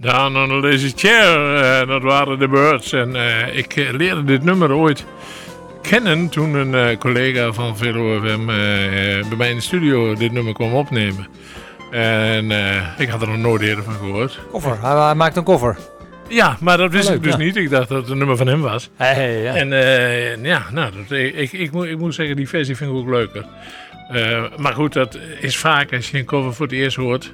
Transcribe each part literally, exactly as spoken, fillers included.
Down on a Lazy Chair, uh, dat waren de Birds. En uh, ik uh, leerde dit nummer ooit kennen toen een uh, collega van V L O F M uh, bij mij in de studio dit nummer kwam opnemen. En uh, ik had er nog nooit eerder van gehoord. Koffer, hij, hij maakt een koffer. Ja, maar dat wist leuk, ik dus ja. niet. Ik dacht dat het een nummer van hem was. Hey, hey, ja. En uh, ja, nou, dat, ik, ik, ik, moet, ik moet zeggen, die versie vind ik ook leuker. Uh, maar goed, dat is vaak als je een cover voor het eerst hoort,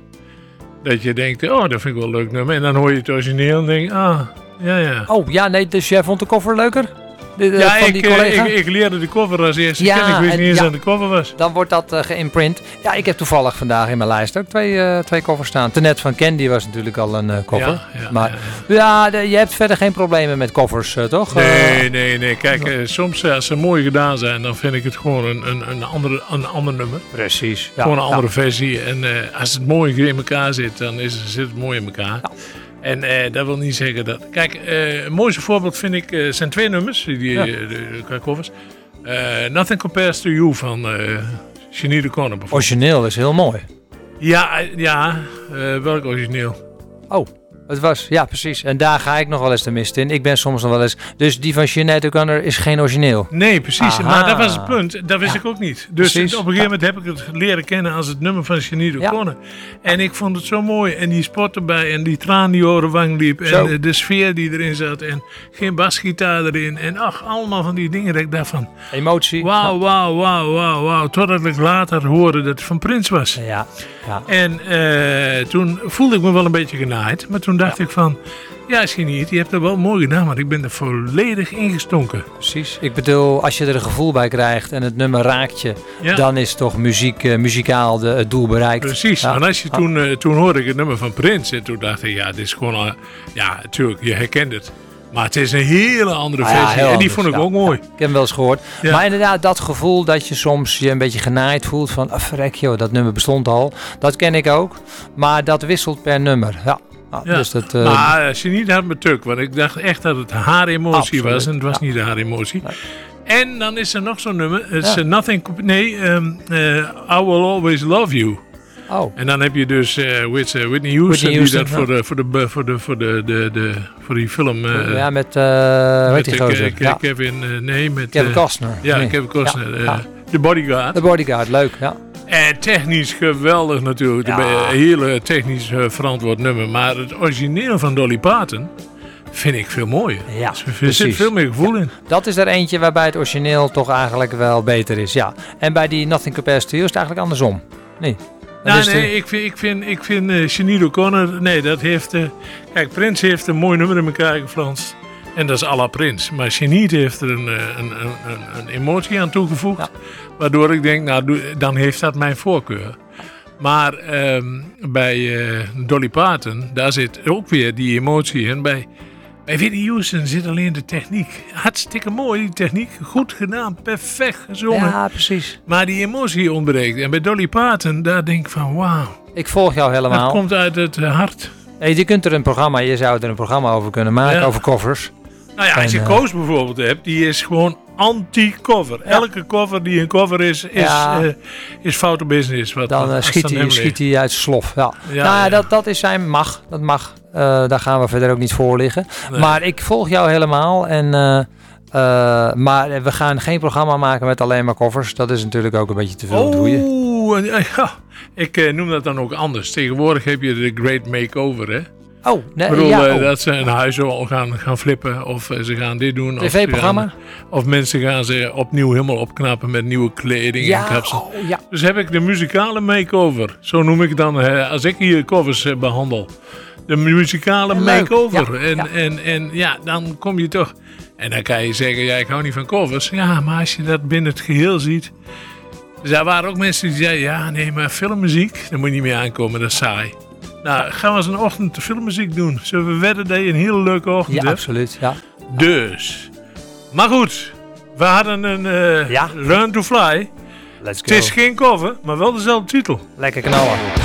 dat je denkt, oh, dat vind ik wel een leuk nummer. En dan hoor je het origineel en denk ah, ja, ja. Oh, ja, nee, dus jij vond de koffer leuker? De, de, ja, van ik, die collega? ik, ik leerde de cover als eerste Ja, kennen. Ik wist en- niet eens ja. dat de cover was. Dan wordt dat uh, geïmprint. Ja, ik heb toevallig vandaag in mijn lijst ook twee, uh, twee koffers staan. Tenet van Candy was natuurlijk al een uh, koffer. Ja, ja, maar ja, ja, de, je hebt verder geen problemen met koffers, uh, toch? Nee, Uh, nee, nee. Kijk, uh, soms uh, als ze mooi gedaan zijn, dan vind ik het gewoon een, een, een, andere, een ander nummer. Precies. Ja, gewoon een andere ja. versie. En uh, als het mooi in elkaar zit, dan is het, zit het mooi in elkaar. Ja. En uh, dat wil niet zeggen dat... Kijk, uh, het mooiste voorbeeld vind ik... Uh, zijn twee nummers, die, Ja. uh, de, de, de covers. Uh, Nothing Compares to You van uh, Sinead O'Connor bijvoorbeeld. Origineel is heel mooi. Ja, uh, ja uh, welk origineel? Oh, het was, ja precies. En daar ga ik nog wel eens de mist in. Ik ben soms nog wel eens... Dus die van Sinead O'Connor is geen origineel. Nee, precies. Aha. Maar dat was het punt. Dat wist Ja. ik ook niet. Dus Precies. op een gegeven moment heb ik het leren kennen als het nummer van Sinead O'Connor. En ik vond het zo mooi. En die spot erbij. En die traan die over de wang liep. En Zo. de, de sfeer die erin zat. En geen basgitaar erin. En ach, allemaal van die dingen dat ik dacht van... Emotie. Wauw, wauw, wauw, wauw, wauw. Totdat ik later hoorde dat het van Prince was. Ja, ja. En uh, toen voelde ik me wel een beetje genaaid. Maar toen dacht Ja. ik van... Ja, Sinead, je hebt dat wel mooi gedaan. Maar ik ben er volledig ingestonken. Precies. Ik bedoel, als je er een gevoel bij krijgt en het nummer raakt je, Ja. dan is toch muziek, uh, muzikaal de, het doel bereikt. Precies, Ja. en als je Ja. toen, uh, toen hoorde ik het nummer van Prince en toen dacht ik, ja, dit is gewoon, uh, ja, natuurlijk, je herkent het. Maar het is een hele andere Ah ja, versie heel en die anders, vond ik ja. ook mooi. Ja, ik heb hem wel eens gehoord. Ja. Maar inderdaad, dat gevoel dat je soms je een beetje genaaid voelt van, ah, verrek joh, dat nummer bestond al. Dat ken ik ook. Maar dat wisselt per nummer. Ja. Ja, Ja. Dus dat, uh, Maar uh, Sinead had me tuk, want ik dacht echt dat het haar emotie Absoluut, was en het was ja. niet haar emotie. Nee. En dan is er nog zo'n nummer, het is Ja. uh, Nothing, comp- nee, um, uh, I Will Always Love You. oh, En dan heb je dus uh, with, uh, Whitney Houston, Whitney Houston, die dat voor, de, voor, de, voor, de, voor, de, de, de, voor die film... Uh, ja, met, uh, weet met die de- gozer. Ke- Ja. Kevin, uh, nee, met... Kevin uh, Costner. Ja, Nee. Kevin Costner. Ja, uh, ja. The Bodyguard. De Bodyguard, leuk, ja. En technisch geweldig natuurlijk. Ja. Een hele technisch uh, verantwoord nummer. Maar het origineel van Dolly Parton vind ik veel mooier. Ja, Er zit precies. veel meer gevoel in. Dat is er eentje waarbij het origineel toch eigenlijk wel beter is, ja. En bij die Nothing Compares to You is het eigenlijk andersom. Nee. Dat Nou, is de- nee, ik vind, ik vind, ik vind uh, Sinead O'Connor... Nee, dat heeft... Uh, kijk, Prince heeft een mooi nummer in elkaar geflanst. En dat is à la Prince. Maar Sinead heeft er een, uh, een, een, een, een emotie aan toegevoegd. Ja. Waardoor ik denk, nou, doe- dan heeft dat mijn voorkeur. Maar um, bij uh, Dolly Parton, daar zit ook weer die emotie in. Bij, bij Whitney Houston zit alleen de techniek. Hartstikke mooi, die techniek. Goed gedaan, perfect gezongen. Ja, precies. Maar die emotie ontbreekt. En bij Dolly Parton, daar denk ik van, wauw. Ik volg jou Dat helemaal. komt uit het uh, hart. Hey, je kunt er een programma, je zou er een programma over kunnen maken, Ja. over covers. Nou ja, als En, je uh, Koos bijvoorbeeld hebt, die is gewoon anti-cover. Elke cover die een cover is, is, Ja. uh, is foute business. Wat, Dan uh, als schiet het aan hij hem schiet ligt. hij uit zijn slof. Ja. Ja, nou ja, ja. Dat, dat is zijn mag. Dat mag. Uh, daar gaan we verder ook niet voor liggen. Nee. Maar ik volg jou helemaal. En, uh, uh, maar we gaan geen programma maken met alleen maar covers. Dat is natuurlijk ook een beetje te veel doe je. Oeh, en, uh, ja. Ik uh, noem dat dan ook anders. Tegenwoordig heb je de Great Makeover, hè? Oh, nee, Ik bedoel, ja, uh, oh. dat ze een huis al gaan, gaan flippen of uh, ze gaan dit doen. of ze tv-programma? gaan- Of mensen gaan ze opnieuw helemaal opknappen met nieuwe kleding en Ja, kapsel. oh, ja. Dus heb ik de muzikale makeover. Zo noem ik het dan uh, als ik hier covers uh, behandel. De muzikale Leuk, makeover. ja, en, ja. En, en ja, dan kom je toch... En dan kan je zeggen, ja, ik hou niet van covers. Ja, maar als je dat binnen het geheel ziet... Dus er waren ook mensen die zeiden, ja, nee, maar filmmuziek, daar moet je niet mee aankomen, dat is saai. Nou, gaan we eens een ochtend filmmuziek doen. Zullen we wedden dat je een hele leuke ochtend Ja, hebt? absoluut. Ja. Dus. Maar goed, we hadden een uh, Ja. Learn to Fly. Let's Het is geen cover, maar wel dezelfde titel. Lekker knallen.